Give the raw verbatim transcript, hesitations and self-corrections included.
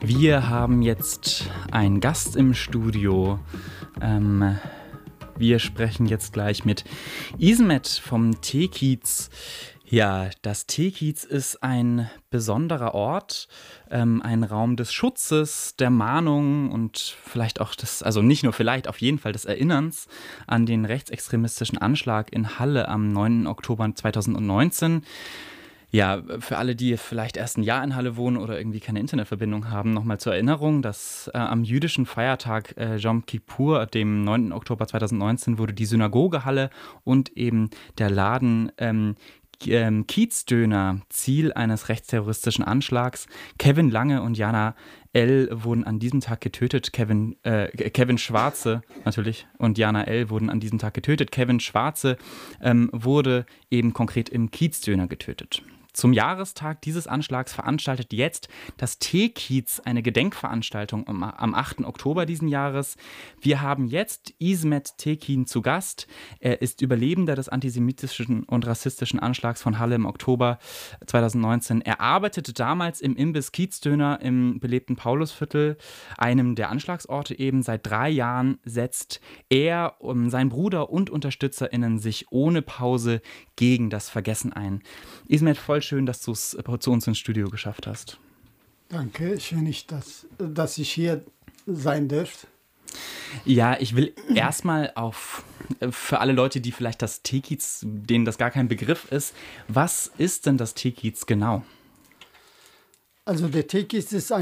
Wir haben jetzt einen Gast im Studio. Ähm, wir sprechen jetzt gleich mit Ismet vom Teekiez. Ja, das Teekiez ist ein besonderer Ort, ähm, ein Raum des Schutzes, der Mahnung und vielleicht auch des, also nicht nur vielleicht, auf jeden Fall des Erinnerns an den rechtsextremistischen Anschlag in Halle am neunten Oktober zweitausendneunzehn. Ja, für alle, die vielleicht erst ein Jahr in Halle wohnen oder irgendwie keine Internetverbindung haben, nochmal zur Erinnerung, dass äh, am jüdischen Feiertag äh, Jom Kippur, dem neunten Oktober zweitausendneunzehn, wurde die Synagoge Halle und eben der Laden ähm, ähm, Kiezdöner Ziel eines rechtsterroristischen Anschlags. Kevin Lange und Jana L. wurden an diesem Tag getötet. Kevin, äh, Kevin Schwarze natürlich und Jana L. wurden an diesem Tag getötet. Kevin Schwarze ähm, wurde eben konkret im Kiezdöner getötet. Zum Jahrestag dieses Anschlags veranstaltet jetzt das Teekiez eine Gedenkveranstaltung am, am achten Oktober diesen Jahres. Wir haben jetzt Ismet Tekin zu Gast. Er ist Überlebender des antisemitischen und rassistischen Anschlags von Halle im Oktober zweitausendneunzehn. Er arbeitete damals im Imbiss Kiezdöner im belebten Paulusviertel, einem der Anschlagsorte eben. Seit drei Jahren setzt er, um, sein Bruder und UnterstützerInnen sich ohne Pause gegen das Vergessen ein. Ismet, voll schön, dass du es zu uns ins Studio geschafft hast. Danke, schön, ich, dass, dass ich hier sein darf. Ja, ich will erstmal auf, für alle Leute, die vielleicht das Teekiez, denen das gar kein Begriff ist, was ist denn das Teekiez genau? Also der Teekiez ist ein